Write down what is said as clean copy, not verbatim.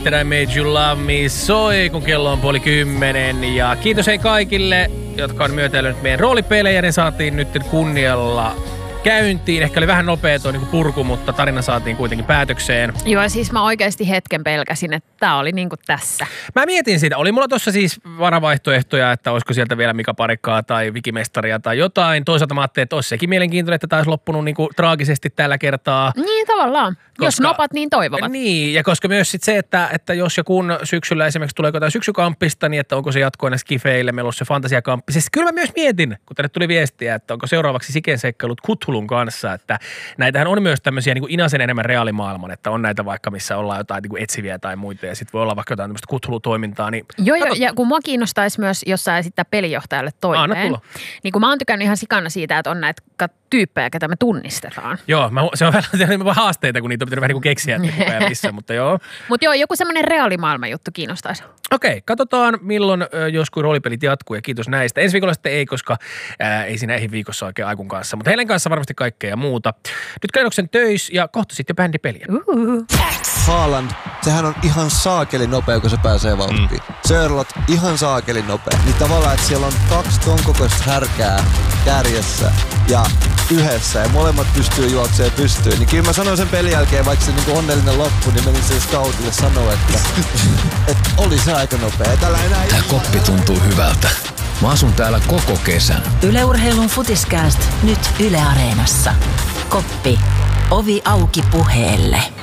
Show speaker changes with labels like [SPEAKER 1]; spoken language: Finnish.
[SPEAKER 1] Wasted I Made You Love Me soi, kun kello on 9:30. Ja kiitos hei kaikille, jotka on myötäillyt meidän roolipelejä. Ne saatiin nyt kunnialla käyntiin. Ehkä oli vähän nopea tuo niin purku, mutta tarina saatiin kuitenkin päätökseen.
[SPEAKER 2] Joo, siis mä oikeasti hetken pelkäsin, että tää oli niin kuin tässä.
[SPEAKER 1] Mä mietin siitä. Oli mulla tuossa siis varavaihtoehtoja, että olisiko sieltä vielä Mika Parikkaa tai Vikimestaria tai jotain. Toisaalta mä ajattelin, että olisi sekin mielenkiintoinen, että tämä olisi loppunut niin kuin traagisesti tällä kertaa.
[SPEAKER 2] Niin tavallaan. Jos nopat, niin toivovat.
[SPEAKER 1] Niin, ja koska myös sit se, että jos ja kun syksyllä esimerkiksi tulee jotain syksykamppista, niin että onko se jatkoina skifeille, meillä on se fantasiakamppi. Siis kyllä mä myös mietin, kun tänne tuli viestiä, että onko seuraavaksi Siken seikkailut Cthulhun kanssa, että näitähän on myös tämmöisiä niin kuin Inasen enemmän reaalimaailman, että on näitä vaikka, missä ollaan jotain niin kuin etsiviä tai muita, ja sitten voi olla vaikka jotain tämmöistä Cthulhu-toimintaa. Niin
[SPEAKER 2] joo, ja kun mua kiinnostaisi myös, jos sä esittää pelijohtajalle toiveen, niin kun mä oon tykännyt ihan sikana siitä, että on näitä tyyppejä, ketä me tunnistetaan.
[SPEAKER 1] Joo, se on vähän haasteita, kun niitä on pitänyt vähän niin kuin keksiä, että missä, mutta joo.
[SPEAKER 2] Mutta joo, joku semmoinen reaalimaailman juttu kiinnostaisi.
[SPEAKER 1] Okei, katsotaan milloin joskus roolipelit jatkuu ja kiitos näistä. Ensi viikolla sitten ei, koska ei siinä ehdi viikossa oikein Aikun kanssa, mutta Helen kanssa varmasti kaikkea ja muuta. Nyt Kleinoksen töis ja kohta sitten jo bändipeliä.
[SPEAKER 3] Haaland, sehän on ihan saakelin nopea, kun se pääsee vauhtiin. Sörlot, ihan saakelin nopea. Niin tavallaan, että siellä on 2 ton kokoista härkää kärjessä ja yhdessä ja molemmat pystyy juoksemaan pystyyn. Niin kyllä mä sanoin sen pelin jälkeen, vaikka se niinku onnellinen loppu, niin menin sen scoutille sanoa, että oli se aika nopea.
[SPEAKER 4] Tää koppi tuntuu hyvältä. Mä asun täällä koko kesän.
[SPEAKER 5] Yle Urheilun Futiskääst nyt Yle Areenassa. Koppi. Ovi auki puheelle.